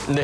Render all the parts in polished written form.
네,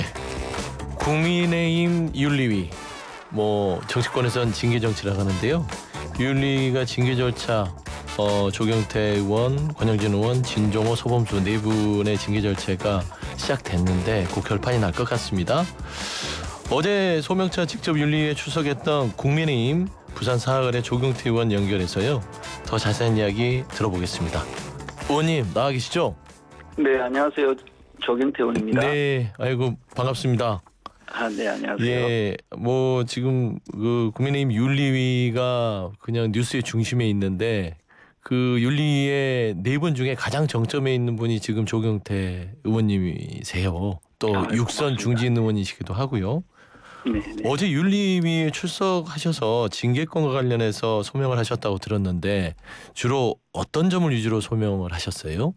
국민의힘 윤리위, 정치권에선 징계 정치라고 하는데요. 윤리위가 징계 절차, 조경태 의원, 권영진 의원, 진종호, 소범수 네 분의 징계 절차가 시작됐는데 곧 결판이 날 것 같습니다. 어제 소명차 직접 윤리위에 출석했던 국민의힘 부산 사학을의 조경태 의원 연결해서요. 더 자세한 이야기 들어보겠습니다. 의원님 나와 계시죠? 네, 안녕하세요. 조경태 의원입니다. 네, 아이고 반갑습니다. 네, 안녕하세요. 예, 지금 그 국민의힘 윤리위가 그냥 뉴스의 중심에 있는데 그 윤리위의 네 분 중에 가장 정점에 있는 분이 지금 조경태 의원님이세요. 또 육선 고맙습니다. 중진 의원이시기도 하고요. 네. 어제 윤리위에 출석하셔서 징계권과 관련해서 소명을 하셨다고 들었는데 주로 어떤 점을 위주로 소명을 하셨어요?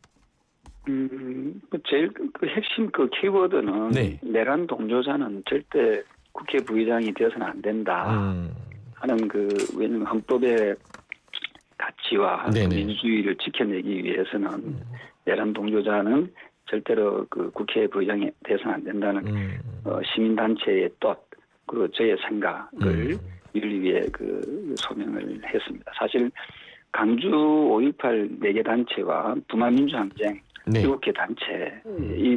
제일 핵심 키워드는 네. 내란 동조자는 절대 국회 부의장이 되어서는 안 된다 하는 왜냐면 헌법의 가치와 민주주의를 지켜내기 위해서는 내란 동조자는 절대로 국회 부의장이 되어서는 안 된다는 시민단체의 뜻, 그리고 저의 생각을 윤리위에 소명을 했습니다. 사실 강주 5.18 4개 단체와 부마민주항쟁 7개 단체 이